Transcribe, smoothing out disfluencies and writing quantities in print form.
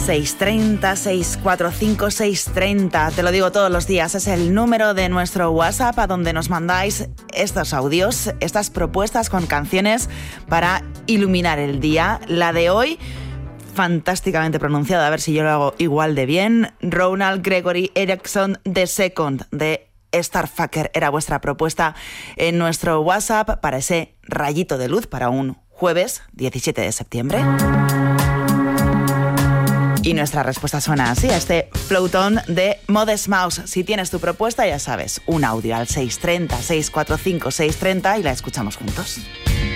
630 645 630, te lo digo todos los días, es el número de nuestro WhatsApp a donde nos mandáis estos audios, estas propuestas con canciones para iluminar el día. La de hoy, fantásticamente pronunciada, a ver si yo lo hago igual de bien. Ronald Gregory Erickson II de Starfucker era vuestra propuesta en nuestro WhatsApp para ese rayito de luz para un jueves 17 de septiembre. Y nuestra respuesta suena así, a este Float On de Modest Mouse. Si tienes tu propuesta, ya sabes, un audio al 630 645 630 y la escuchamos juntos.